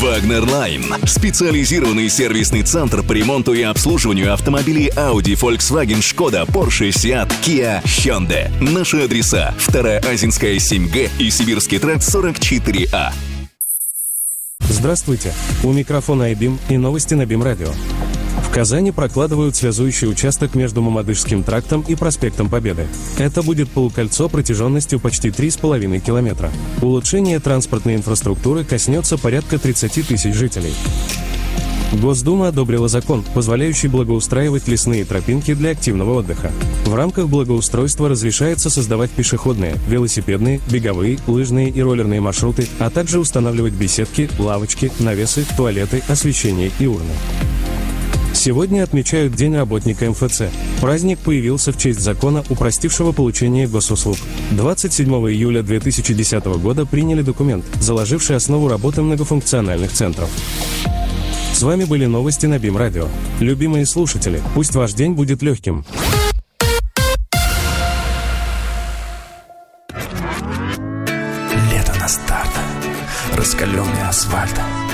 Wagner Line. Специализированный сервисный центр по ремонту и обслуживанию автомобилей Audi, Volkswagen, Skoda, Porsche, Seat, Kia, Hyundai. Наши адреса: 2-я Азинская 7Г и Сибирский тракт 44А. Здравствуйте. У микрофона iBeam и новости на BeamRadio. В Казани прокладывают связующий участок между Мамадышским трактом и проспектом Победы. Это будет полукольцо протяженностью почти 3,5 километра. Улучшение транспортной инфраструктуры коснется порядка 30 тысяч жителей. Госдума одобрила закон, позволяющий благоустраивать лесные тропинки для активного отдыха. В рамках благоустройства разрешается создавать пешеходные, велосипедные, беговые, лыжные и роллерные маршруты, а также устанавливать беседки, лавочки, навесы, туалеты, освещение и урны. Сегодня отмечают День работника МФЦ. Праздник появился в честь закона, упростившего получение госуслуг. 27 июля 2010 года приняли документ, заложивший основу работы многофункциональных центров. С вами были новости на BeamRadio. Любимые слушатели, пусть ваш день будет легким. Лето на старт. Раскаленный асфальт.